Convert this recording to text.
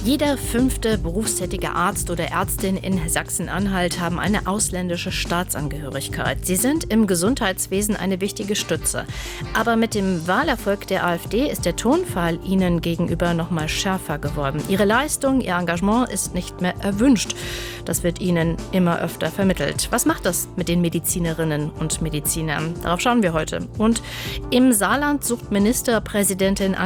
Jeder 5. berufstätige Arzt oder Ärztin in Sachsen-Anhalt haben eine ausländische Staatsangehörigkeit. Sie sind im Gesundheitswesen eine wichtige Stütze. Aber mit dem Wahlerfolg der AfD ist der Tonfall ihnen gegenüber noch mal schärfer geworden. Ihre Leistung, ihr Engagement ist nicht mehr erwünscht. Das wird ihnen immer öfter vermittelt. Was macht das mit den Medizinerinnen und Medizinern? Darauf schauen wir heute. Und im Saarland sucht Ministerpräsidentin